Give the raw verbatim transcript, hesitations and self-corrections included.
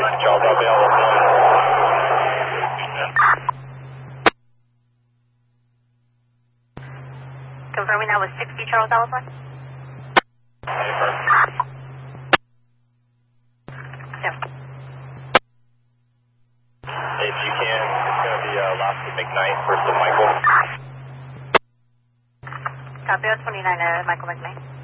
Charles available. Confirming that was sixty Charles Alpha. If you can, it's going to be uh, Lofty McKnight versus Michael. Copy twenty-nine, uh, Michael McKnight.